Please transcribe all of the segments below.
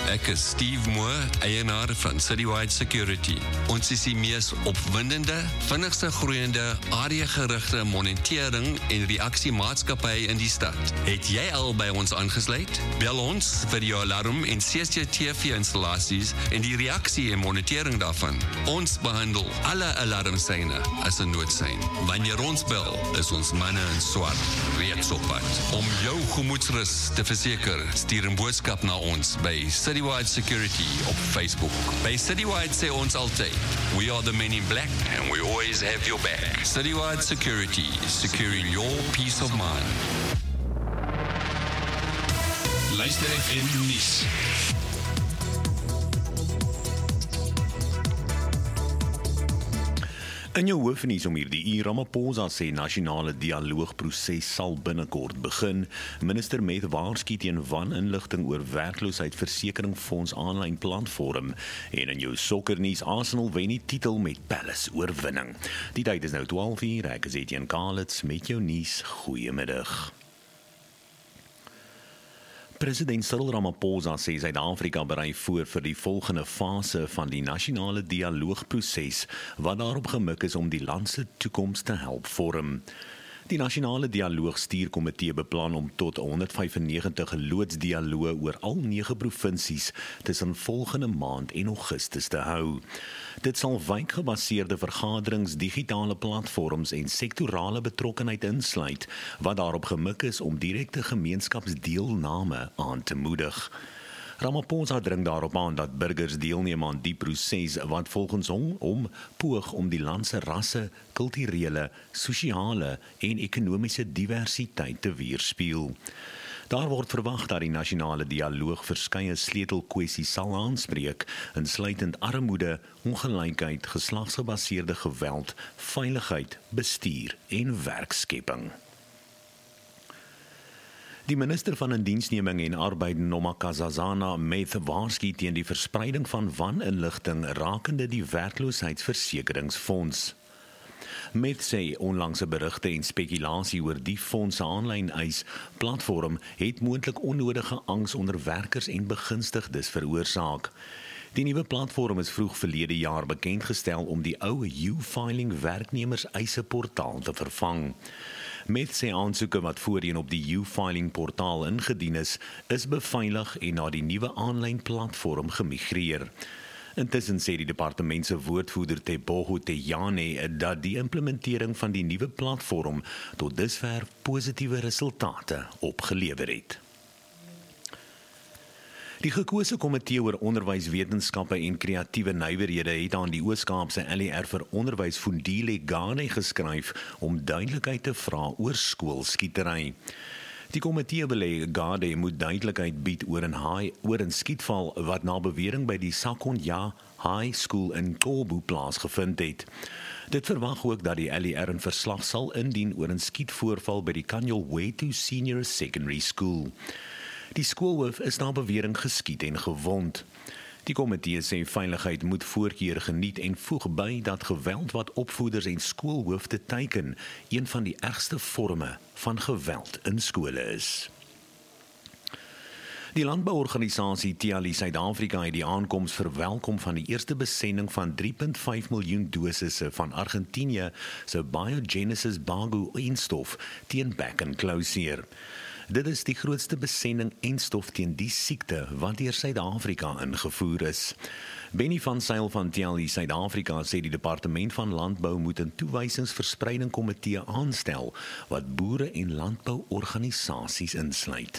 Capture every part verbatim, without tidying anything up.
Ek is Steve Moore, eienaar van Citywide Security. Ons is die mees opwindende, vinnigste groeiende, areagerigte monitering en reaksiemaatskappy in die stad. Het jy al by ons aangesluit? Bel ons vir jou alarm en C C T V-installasies en die reaksie en monitering daarvan. Ons behandel alle alarmsyne as 'n noodsein. Wanneer ons bel, is ons manne in swart reeds op pad. Om jou gemoedsrus te verseker, stuur 'n boodskap na ons by Citywide Security op Facebook. By Citywide sê ons altyd, we are the men in black and we always have your back. Citywide Security, securing your peace of mind. Luister F M nuus. In jou hoofnuus om hierdie uur, Ramaphosa sê nasionale dialoogproses sal binnekort begin. Minister Meth waarsku teen waninligting oor werkloosheidsversekeringsfonds aanlyn platform. En in jou sokkernuus, Arsenal wen die titel met Palace oorwinning. Die tyd is nou twaalf uur, ek is Etienne Kalitz met jou nuus. Goeiemiddag. President Cyril Ramaphosa sê Suid-Afrika berei voor vir die volgende fase van die nasionale dialoogproses wat daarop gemik is om die land se toekoms te help vorm. Die nasionale dialoogstuurkomitee beplan om tot honderdvyfennegentig loodsdialoë oor al nege provinsies tussen volgende maand en Augustus te hou. Dit sal wijkgebaseerde vergaderings, digitale platforms en sektorale betrokkenheid insluit, wat daarop gemik is om direkte gemeenskapsdeelname aan te moedig. Ramaphosa dring daarop aan dat burgers deelneem aan die proses wat volgens hom om poog om die land se rasse, kulturele, sosiale en ekonomiese diversiteit te weerspieël. Daar word verwag dat die nasionale dialoog verskeie sleutelkwessies sal aanspreek, insluitend armoede, ongelykheid, geslagsgebaseerde geweld, veiligheid, bestuur en werkskepping. Die minister van Indiensneming en Arbeid, Nomakazana Meth, waarsku teen die verspreiding van waninligting rakende die werkloosheidsversekeringsfonds. Meth sê onlangse berigte en spekulasie oor die fonds se aanlyn eis platform het moontlik onnodige angs onder werkers en begunstigdes veroorsaak. Die nuwe platform is vroeg verlede jaar bekendgestel om die ou U-filing werknemers eise portaal te vervang. Meth sê aansoeke wat voorheen op die U-filing portaal ingedien is, is beveilig en na die nuwe aanlyn platform gemigreer. Intussen sê die departement se woordvoerder Tebogo Tejane dat die implementering van die nuwe platform tot dusver positiewe resultate opgelewer het. Die gekose komitee oor onderwyswetenskappe en kreatiewe nywerhede het aan die Oos-Kaapse L E R vir onderwys Fundile Gane geskryf om duidelikheid te vra oor skoolskietery. Die komitee wil hê Gade moet duidelikheid bied oor 'n haai oor 'n skietval wat na bewering by die Sakonja High School in Kobu plaasgevind het. Dit verwag ook dat die L E R 'n verslag sal indien oor 'n skietvoorval by die Kanyelwetu Senior Secondary School. Die skoolhoof is na bewering geskiet en gewond. Die komitee sê veiligheid moet voorkeur geniet en voeg by dat geweld wat opvoeders en skoolhoofde teiken een van die ergste vorme van geweld in skole is. Die landbouorganisasie Tiali Suid-Afrika het die aankoms verwelkom van die eerste besending van drie komma vyf miljoen dosisse van Argentinië se Biogenesis Bagu-enstof teen bekkenklouseer. Dit is die grootste besending enstof teen die siekte wat deur Suid-Afrika ingevoer is. Benny van Zyl van Tiali Suid-Afrika sê die departement van landbou moet 'n toewysingsverspreiding komitee aanstel wat boere en landbouorganisasies insluit.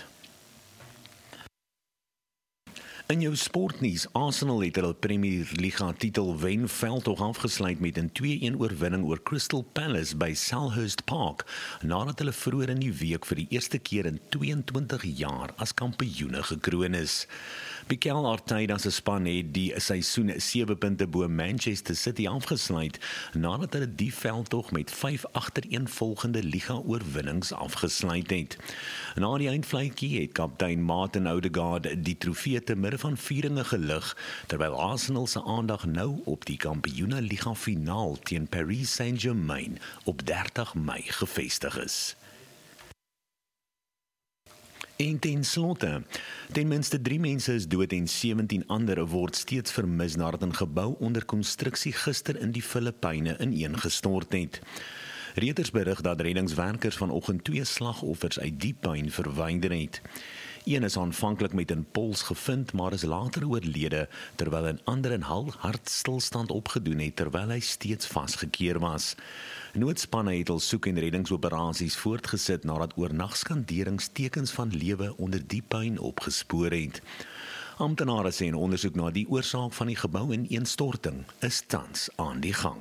In jou sportnuus, Arsenal het hulle Premier Liga titel wen veldtog afgesluit met 'n twee-een oorwinning oor Crystal Palace by Selhurst Park, nadat hulle vroeër in die week vir die eerste keer in tweeëntwintig jaar as kampioene gekroon is. Mikel Arteta se span het die seisoen sewe punte bo Manchester City afgesluit, nadat hulle die veldtog met vyf agtereenvolgende liga-oorwinnings afgesluit het. Na die eindvletjie het kaptein Martin Odegaard die trofee te midde van vieringe gelig, terwyl Arsenal se aandag nou op die kampioene liga finaal teen Paris Saint-Germain op dertig Mei gevestig is. En ten slotte, ten minste drie mense is dood en sewentien ander word steeds vermis nadat 'n gebou onder konstruksie gister in die Filippyne ineengestort het. Reuters berig dat reddingswerkers vanoggend twee slagoffers uit die puin verwyder het. Een is aanvanklik met 'n pols gevind, maar is later oorlede, terwyl 'n ander in hal hartstilstand opgedoen het terwyl hy steeds vasgekeer was. Noodspanne het al soek- en reddingsoperasies voortgesit nadat oornagskanderings tekens van lewe onder die puin opgespoor het. Amptenare sê 'n ondersoek na die oorsaak van die gebou ineenstorting is tans aan die gang.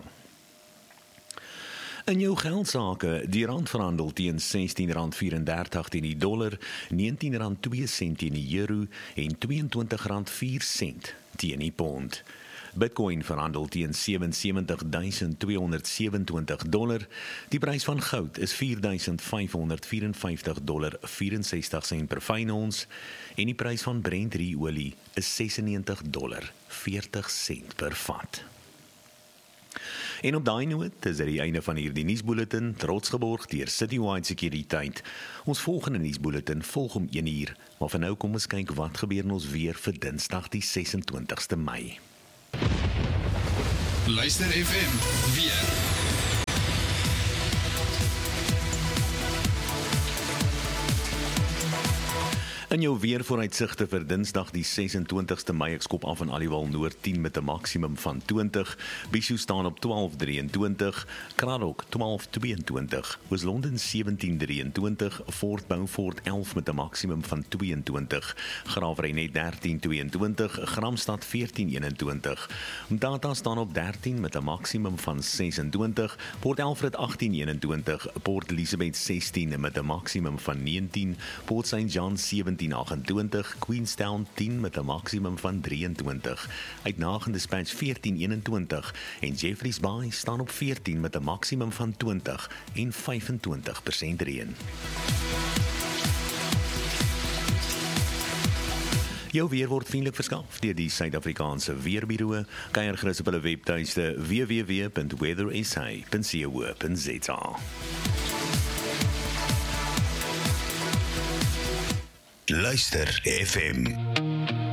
In jou geldsake, die rand verhandel teen sestien rand vyf-en-dertig teen die dollar, negentien rand twee sent teen die euro en tweeëntwintig rand vier sent teen die pond. Bitcoin verhandel teen sewe sewe duisend twee honderd sewe-en-twintig dollar. Die prys van goud is vier duisend vyf honderd vyf-en-vyftig dollar vyf-en-sestig sent per fyn ons en die prys van Brent olie is sesennegentig dollar veertig sent per vat. En op daai noot is dit die einde van hierdie nuusbulletin, trots geborg deur Citywide Sekuriteit. Ons volgende nuusbulletin volg om een uur, maar vir nou kom ons kyk wat gebeur in ons weer vir Dinsdag die ses-en-twintigste Mei. Luister F M, weer. In jou weervooruitsigte vir Dinsdag die ses-en-twintigste Mei, ek skop af in Aliwal Noord tien met 'n maksimum van twintig, Bishu staan op twaalf drieëntwintig, Kraddock twaalf tweeëntwintig, Oos-London sewentien drieëntwintig, Fort Beaufort elf met 'n maksimum van tweeëntwintig, Graafrenet dertien tweeëntwintig, Gramstad veertien eenentwintig, Mthatha staan op dertien met 'n maksimum van sesentwintig, Port Alfred agttien eenentwintig, Port Elizabeth sestien met 'n maksimum van negentien, Port Saint John sewentien agentwintig, Queenstown tien met 'n maksimum van drieëntwintig, uit Nagen Dispatch veertien eenentwintig en Jeffreys Bay staan op veertien met 'n maksimum van twintig en vyfentwintig persent reën. Jou weer word vriendelik verskaf deur die Suid-Afrikaanse Weerbureau. Kyk gerus op hulle webtuiste w w w punt weather s a punt co punt z a. Luister F M.